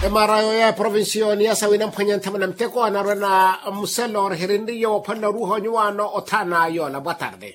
Marayo ya provinsioni ya sawina mpanyanta manamteko anarona muselo hirindi yo panna ruho nyuano otana yo la batarde.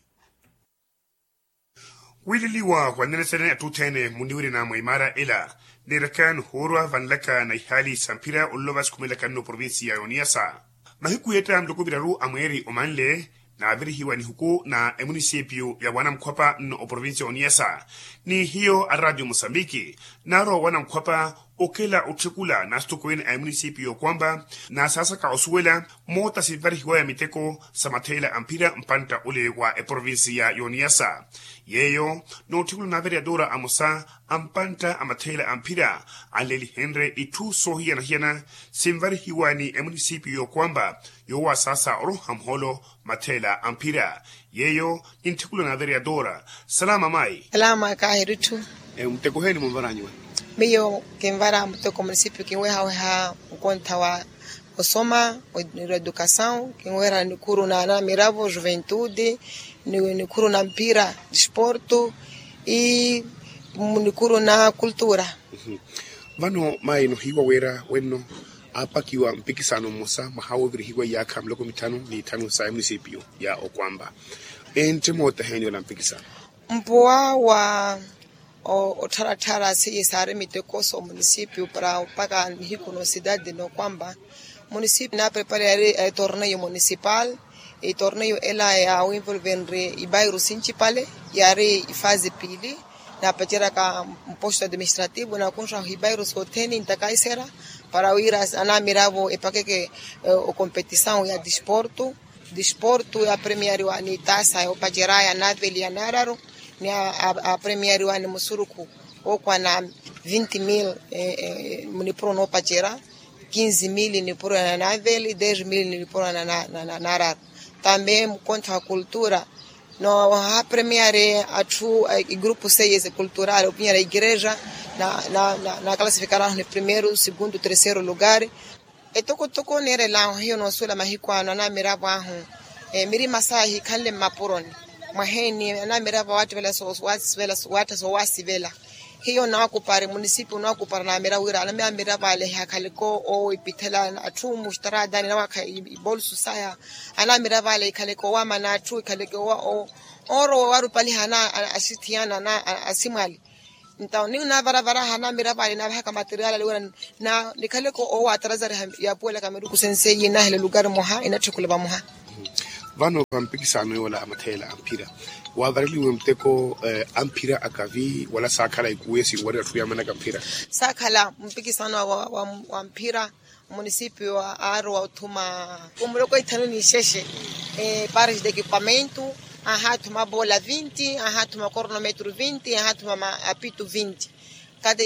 Wililiwa wanelesene atutene muniwiri na moimara ila nirakan horwa vanlaka na ihali sampira ulovas kumelaka no provinsi ya Oniasa. Mahiku yeta mdokubiraru amweri omanle na abiri hiwa ni huku na munisipio ya wanamkwapa no provinsi ya Oniasa. Ni hiyo a Radio Mosambiki naro wanamkwapa okela utrikula na stukoen munisipio kwamba na sasa ka osuela mota silvari hiwa ya miteko samatela ampira mpanta ule wa provinsi ya Oniasa. Yeyo no utrikula na veri adora amosa ampanta amatela ampira aleli henre itu sohia na hiana simvari hiwa ni munisipio kwamba yowa sasa oro hamholo matela ampira. Yeyo intikula na veri adora. Salama mai. Salama kahiritu. Mteko heni mwaranyiwa. Miyo Kimvara mtoko município kinweha conta wa osoma na educação kinwera nikuru na miravo juventude nikuru na mpira desporto e nikuru na cultura. Vano mai no hiwa wera wenno apa kiwa mpikisano mosa mahawo viri hiwa ya kamloko mitano ni tano sa município ya Okwamba. Mota heni wala mpikisano. Mpoa wa o taratara se sare mitekoso município para paga hiku no cidade no Kwamba município na preparar torneio municipal e torneio ela é ao envolvendo e bairro principal e are fase pili na patera ka posto administrativo na concha o bairro soteni intakaisera para ir a miravo e para que o competição e a desporto a premiário anitasa e o pajeraia na velianararo ni a premiário ani musuruku o kwa na 20,000 munipro no pajera 15,000 ni pro na navel 10,000 ni pro na narar também contra a cultura no a premiário atu grupo 6 cultural opinião da igreja na classificaram no primeiro segundo terceiro lugar e toko nere la hiyo no sula mahikwana na mirabo ahu miri masahi kanle mapuroni maheni na miraba watu watu so wasi vela hiyo na kupare municipio na kupara na mirawira na miraba ale hakaliko o ipitela atu mushtarada na waka bolsu saya ana miraba ale kaliko wa mana atu kaliko wa oro waru pali hana asitiana na asimali então ni na varavara hana miraba ale na haka material ale na nikaliko o atrazari ya pole kameru kusense na hele lugar moha ina chukula moha. Vano mpikisano wala amatela ampira wavarili mteko ampira akavi wala sakala ikuwesi wala tuyamana kampira sakala mpikisano wa mpira município wa aro wa utuma umroko itano ni sheshe pares de equipamento tuma bola 20 tuma cronometro 20 tuma apito 20 cada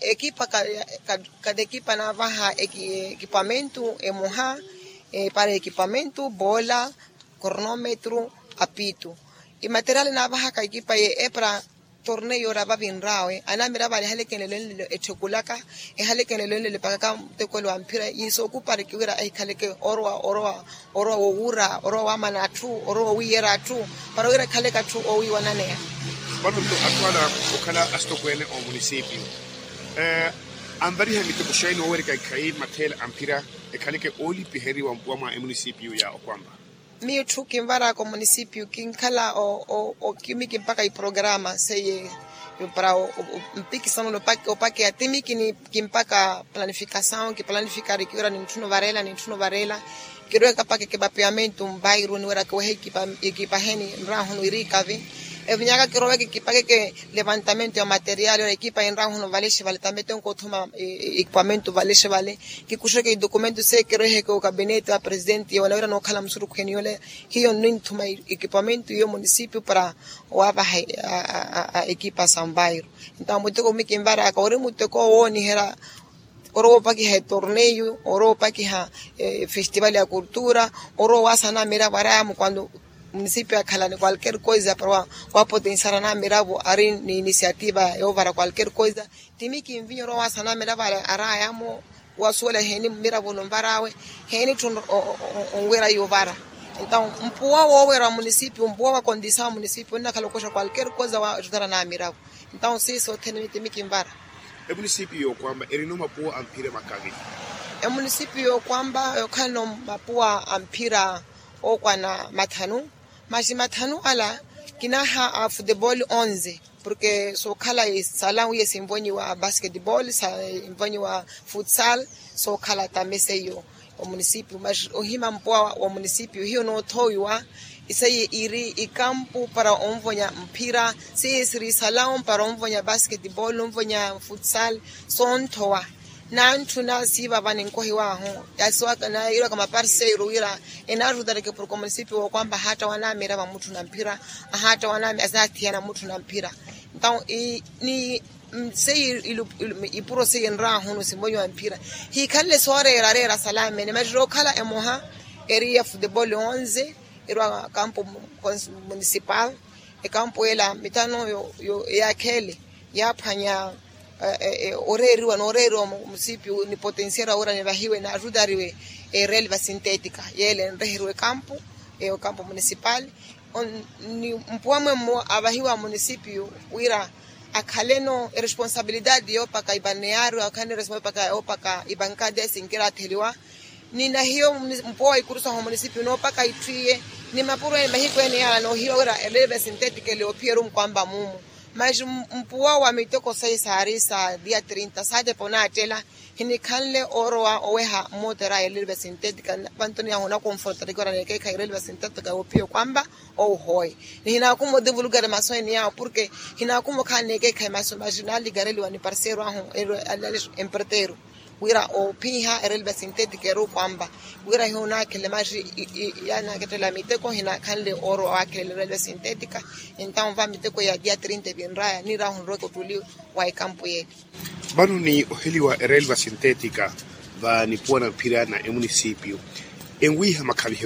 equipa na vaha equipamento moha para equipamento bola cronômetro apito e material na baha ka equipa para torneio raba vinrawe ana miraba le halekenele echokulaka e halekenele le paka te kolo ampira iso ku pare ki wira ai kaleke oro wa manatu oro wiera tu para wira kaleka tu o wi wanane bano to atwala okala astokwele o municipio ambari hamite kushaino wori kai matel ampira e kaleke oli piheri wa municipio ya Okwamba. Mio tu Kimvara com município kinkala o kimiki mpaka I programa seye para o mpikisano no paque atimi kimpaka planificação que planificar que ora nintuno varela que roe kapake que mapeamento bairro no era que o equipa heni raho no irikavi e vinyaga que roe que pague que levantamento de material a equipa em raho no vale também tem cotuma equipamento vale que custa que documento sei que roe que o gabinete a presidente e ora no kala msuru keniole hiyo nintuma equipamento e o município para o a equipa São Bairro então muito como que embara ka ore muito ko oni era oro pa que torneio oro pa que festival de cultura oro wasana mira baramu quando município akala qualquer coisa para potenciar na mirabo arin ni iniciativa eu para qualquer coisa timi que vinho ro wasana mira bara arayamo wasuela heni mirabo no barawe heni tun onwera yo bara então mpua o era município mpua condição município na kalokosha qualquer coisa wa ajudar na mirabo então se so temi que embara municipio kwamba erino mapua ampira makagi municipio kwamba yokano mapua ampira okwana matanu maji matanu ala kinaha football 11 porque so kala sala uye simbonyi wa basketball simbonyi wa futsal so kala tameseyo o municipio mas ohima mpoa wa municipio hiyo no toywa isaye iri ikampu para omvonya mpira siri salon para omvonya basketball omvonya futsal son towa nantuna siba baninkohi waho yaswaka na ira kama parceiro ira enaruda ke por municipio kwamba hata wanamira ba mtu na mpira hata wanami azati na mtu na mpira então ni sei ipuro sei nra hono simbonyo wa mpira hi kalle sore rarera salame ne majro kala emoha area football 11 ira campo municipal e campo ela mitano yo yakele yapanya orero municipio ni potenciara ora ne bahiwe na ajudariwe relva sintética yele nrehirwe campo o campo municipal ni mpuamwe mo abahiwa municipio wira akaleno responsabilidade yo paka ibanearo akane responsabilidade paka ibankade sinkira teliwa nina hiyo mpoa ikurusa ho municipio no paka itwie ni mapuro ya bahiko ene ya no hiyo ora relva sintética le opieru kwamba mumu mas mpuwa wa mitoko sai sarisa dia 30 sade pona tela hinikanle orwa oweha motera elilbe sintetika bantoni ya hona comfort rigora neke ka elilbe sintetika opio kwamba hoy hina kumo divulgar masoni ya porque hina kumo kaneke ka maso marginal gareli wani parceiro aho empreiteiro wira opiha elilbe sintetika ro kwamba wira hona kele maji yana ketela miteko hina kanle orwa akele elilbe sintetika então va miteko ya dia 30 binraya ni ra hon roko tuli wa campo yetu banu ni oheliwa relva sintética va ni pona mpira na municipio engwiha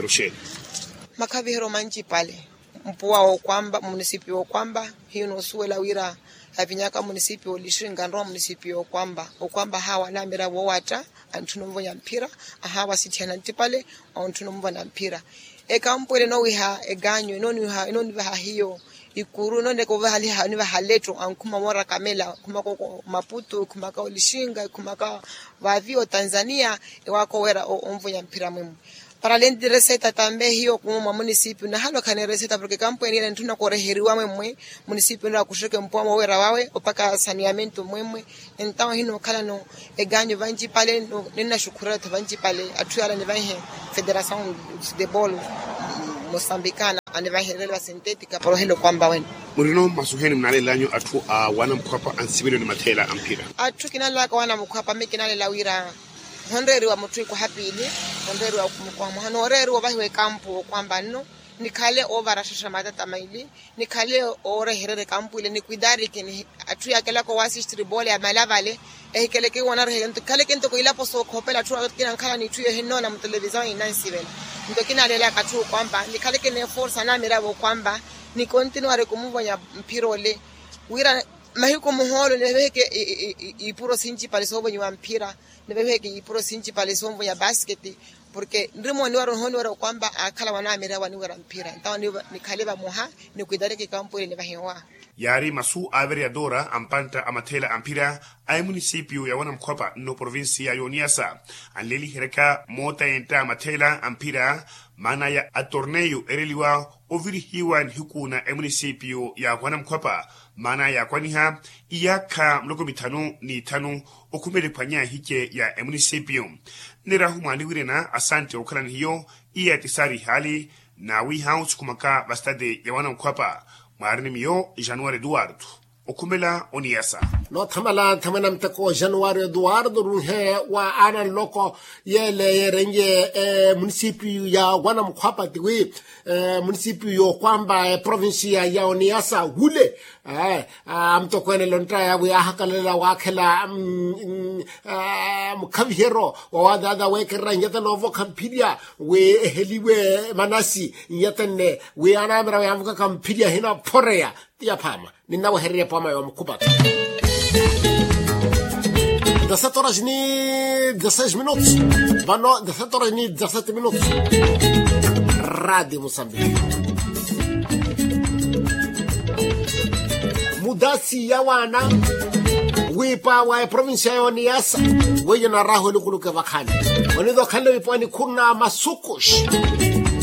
makabihero manji pale mpua kwamba municipio kwamba hiyo no suela wira avinyaka municipio lishinga ndo municipio kwamba hawa na mira wata antunomvonya mpira hawa sitiana ntipale antunomvona mpira campo ile no wiha eganyo no ni hiyo ikuru no ndeko vahali hani vahaleto ankuma mora kamela kuma ko Maputo kuma ka Lishinga kuma ka vavio Tanzania wako wera omvunya mpira mwimu para lendi reseta tambe hiyo kuma municipio na halo kane reseta porque campo ile ntuna ko reheriwa mwemwe municipio na kushike mpoa wera wawe opaka saneamento mwemwe então hino kala no eganyo vanji pale no nina shukura vanji pale atuyala ne vanhe federation de ball mosambikana anivahelelwa sintetika por hilo kwamba wenu murino masuheni mnale lanyo atu wana mkwapa ansibilo ni matela ampira atu kinala kwa wana mkwapa mekinale lawira honderi wa mutui kwa hapili honderi wa kumukwa mhanoreri wa bahiwe kampu kwamba no nikale ovara shasha matata maili nikale ore herere kampu ile ni kuidari kini atu yakela kwa wasi stribole ya malavale keleke wana rehento kale kento ko ila poso kopela tu kina kala ni tuye hino na mtelevizion inansivel ndo kina lela katu kwamba nikale kene force na mirabo kwamba ni continuare kumuvanya mpirole wira mahiko muholo nebeke ipuro sinchi pale sobo nywa mpira nebeke ipuro sinchi pale sobo ya basket porque ndimo ni waro hono waro kwamba akala wana mirabo ni wara mpira ntawa ni kaleba moha ni kuidareke kampo ile bahewa yari masu averiadora ampanta amatela ampira ay municipio ya wana mkopa no provincia ya Niassa anleli hereka mota enta amatela ampira mana ya atorneyo ereliwa ovirihiwa hikuna municipio ya wana mkopa mana ya kwaniha iyaka mloko mitano ni tano okumele panya hike ya municipio nirahu maniwirena asante okran hiyo iya tisari hali na we house kumaka bastade ya wana mkopa marini miyo Januari Eduardo okumela Niassa no thamana mtako Januari Eduardo ruhe wa ana loko yele yerenge municipio ya wana mkwapa tiwi municipio yo kwamba provincia ya Niassa hule mtoko ene lonta ya we ahakalela wakela mkavihero wadada wekera nyata novo kampidia we heliwe manasi nyatane we anamra yavuka kampidia hina porea tia pama ninawe heria pama ya mkupa 16 minutos vano 17 minutos Radio Moçambique mudasi ya wana huipa wa provinsia ya Niassa wewe na raho lukuluke vakhani wanizo khale wipani kuna masukush